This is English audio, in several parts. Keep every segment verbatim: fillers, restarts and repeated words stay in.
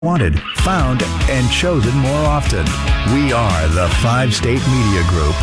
Wanted, found, and chosen more often. We are the Five State Media Group.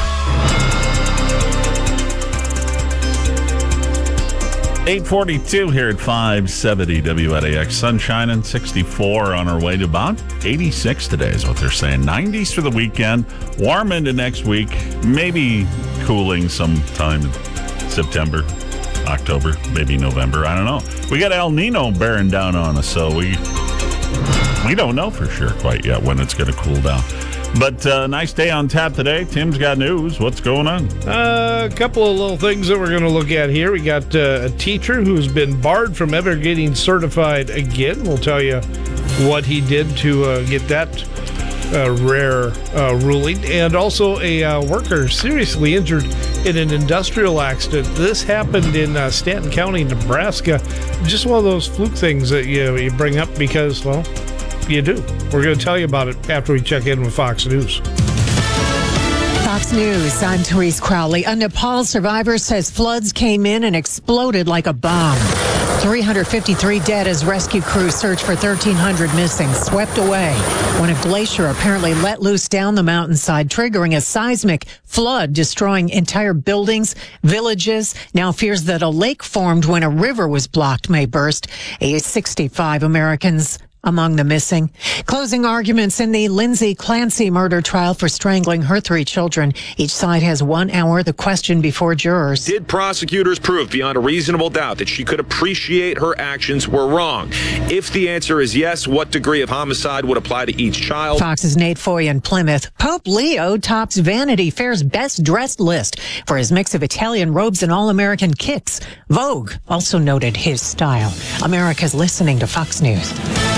eight forty-two here at five seventy W N A X. Sunshine and sixty-four on our way to about eighty-six today is what they're saying. nineties for the weekend. Warm into next week. Maybe cooling sometime in September, October, maybe November. I don't know. We got El Nino bearing down on us, so we... We don't know for sure quite yet when it's going to cool down. But uh, nice day on tap today. Tim's got news. What's going on? Uh, a couple of little things that we're going to look at here. We got uh, a teacher who's been barred from ever getting certified again. We'll tell you what he did to uh, get that uh, rare uh, ruling. And also a uh, worker seriously injured in an industrial accident. This happened in uh, Stanton County, Nebraska. Just one of those fluke things that you, you bring up because, well, you do. We're going to tell you about it after we check in with Fox News. Fox News, I'm Therese Crowley. A Nepal survivor says floods came in and exploded like a bomb. three hundred fifty-three dead as rescue crews search for thirteen hundred missing, swept away when a glacier apparently let loose down the mountainside, triggering a seismic flood, destroying entire buildings, villages. Now fears that a lake formed when a river was blocked may burst. A sixty-five Americans among the missing. Closing arguments in the Lindsay Clancy murder trial for strangling her three children. Each side has one hour. The question before jurors. Did prosecutors prove beyond a reasonable doubt that she could appreciate her actions were wrong? If the answer is yes, what degree of homicide would apply to each child? Fox's Nate Foy in Plymouth. Pope Leo tops Vanity Fair's best dressed list for his mix of Italian robes and all-American kicks. Vogue also noted his style. America's listening to Fox News.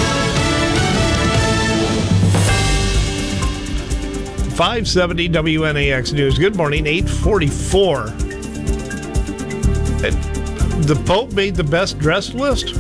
five seventy W N A X News. Good morning, eight forty-four. The Pope made the best dressed list?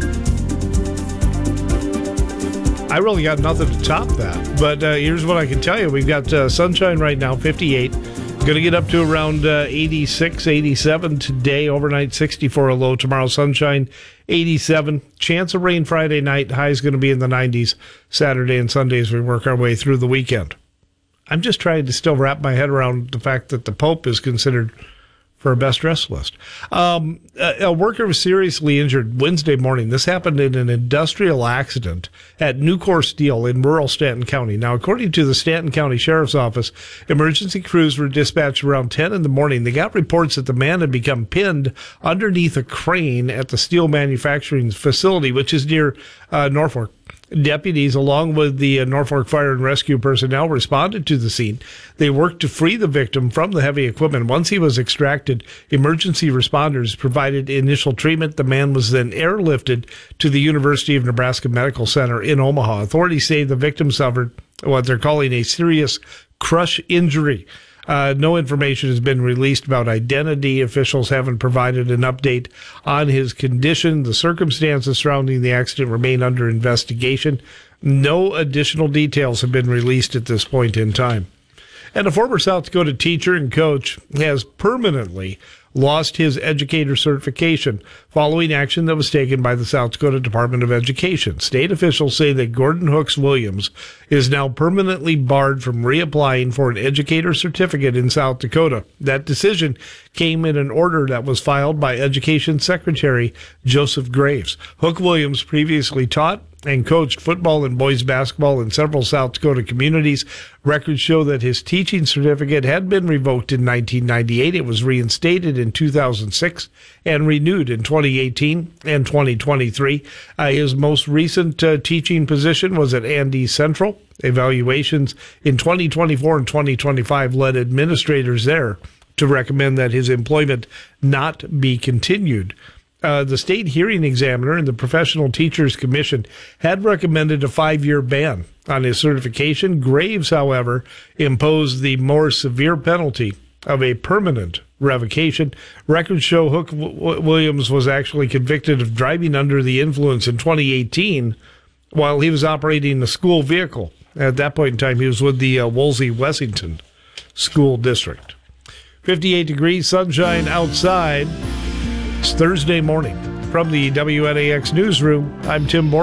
I really got nothing to top that. But uh, here's what I can tell you. We've got uh, sunshine right now, fifty-eight. Going to get up to around uh, eighty-six, eighty-seven today. Overnight, sixty-four a low. Tomorrow, sunshine, eighty-seven. Chance of rain Friday night. High is going to be in the nineties. Saturday and Sunday as we work our way through the weekend. I'm just trying to still wrap my head around the fact that the Pope is considered for a best dressed list. Um, a, a worker was seriously injured Wednesday morning. This happened in an industrial accident at Nucor Steel in rural Stanton County. Now, according to the Stanton County Sheriff's Office, emergency crews were dispatched around ten in the morning. They got reports that the man had become pinned underneath a crane at the steel manufacturing facility, which is near uh, Norfolk. Deputies, along with the uh, Norfolk Fire and Rescue personnel, responded to the scene. They worked to free the victim from the heavy equipment. Once he was extracted, emergency responders provided initial treatment. The man was then airlifted to the University of Nebraska Medical Center in Omaha. Authorities say the victim suffered what they're calling a serious crush injury. Uh, no information has been released about identity. Officials haven't provided an update on his condition. The circumstances surrounding the accident remain under investigation. No additional details have been released at this point in time. And a former South Dakota teacher and coach has permanently lost his educator certification following action that was taken by the South Dakota Department of Education. State officials say that Gordon Hooks Williams is now permanently barred from reapplying for an educator certificate in South Dakota. That decision came in an order that was filed by Education Secretary Joseph Graves. Hook Williams previously taught and coached football and boys basketball in several South Dakota communities. Records show that his teaching certificate had been revoked in nineteen ninety-eight. It was reinstated in two thousand six and renewed in twenty eighteen and twenty twenty-three. Uh, his most recent uh, teaching position was at Andes Central. Evaluations in twenty twenty-four and twenty twenty-five led administrators there to recommend that his employment not be continued. Uh, the state hearing examiner and the Professional Teachers Commission had recommended a five-year ban on his certification. Graves, however, imposed the more severe penalty of a permanent revocation. Records show Hook w- Williams was actually convicted of driving under the influence in twenty eighteen while he was operating a school vehicle. At that point in time, he was with the uh, Woolsey-Wessington School District. fifty-eight degrees, sunshine outside. It's Thursday morning. From the W N A X newsroom, I'm Tim Borg.